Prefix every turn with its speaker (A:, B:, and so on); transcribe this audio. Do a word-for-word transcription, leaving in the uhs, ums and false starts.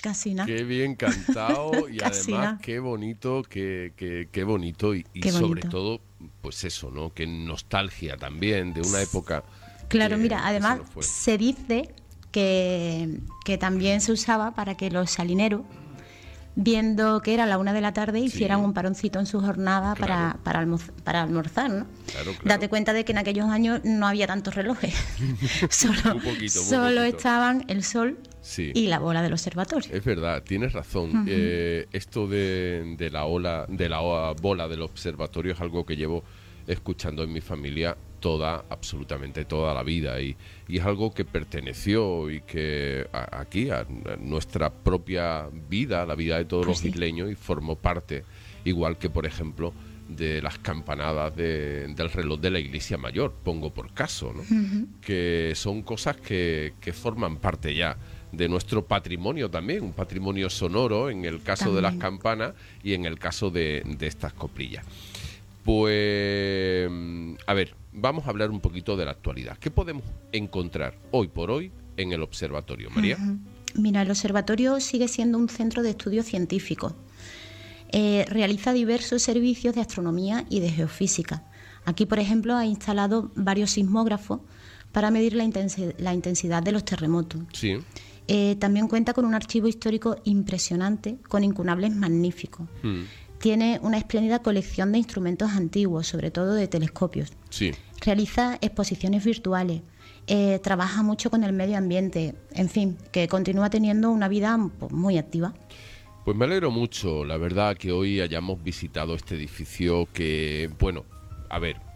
A: Casi nada.
B: Qué bien cantado y
A: Casi
B: además
A: nada.
B: qué bonito, qué, qué, qué bonito y, y
A: Qué
B: sobre
A: bonito.
B: todo, pues eso, ¿no? Qué nostalgia también de una época
A: Claro,
B: que,
A: mira,
B: que
A: además
B: se nos fue.
A: se dice que, que también se usaba para que los salineros, viendo que era la una de la tarde, hicieran
B: Sí.
A: un paroncito en su jornada
B: Claro.
A: para, para, almoz- para almorzar, ¿no?
B: Claro, claro.
A: Date cuenta de que en aquellos años no había tantos relojes. solo
B: Muy poquito, muy
A: solo
B: poquito.
A: estaban el sol
B: Sí.
A: y la bola del observatorio.
B: Es verdad, tienes razón.
A: Ujú.
B: Eh, esto de, de la ola, de la oa- bola del observatorio es algo que llevo escuchando en mi familia toda, absolutamente toda la vida y, y es algo que perteneció y que a- aquí a, a nuestra propia vida, la vida de todos
A: Pues
B: los
A: sí.
B: isleños y formó parte, igual que por ejemplo de las campanadas de- del reloj de la iglesia mayor, pongo por caso, ¿no?
A: Ujú.
B: Que son cosas que, que forman parte ya de nuestro patrimonio también, un patrimonio sonoro en el caso de las
A: También.
B: campanas y en el caso de, de estas coplillas. Pues, a ver, vamos a hablar un poquito de la actualidad. ¿Qué podemos encontrar hoy por hoy en el observatorio, María?
A: Ujú. Mira, el observatorio sigue siendo un centro de estudios científicos. Eh, realiza diversos servicios de astronomía y de geofísica. Aquí, por ejemplo, ha instalado varios sismógrafos para medir la, intensi- la intensidad de los terremotos.
B: Sí,
A: Eh, también cuenta con un archivo histórico impresionante, con incunables magníficos.
B: mm,
A: Tiene una espléndida colección de instrumentos antiguos, sobre todo de telescopios.
B: sí.
A: Realiza exposiciones virtuales, eh, trabaja mucho con el medio ambiente, en fin, que continúa teniendo una vida pues, muy activa.
B: Pues me alegro mucho, la verdad, que hoy hayamos visitado este edificio que, bueno, a ver,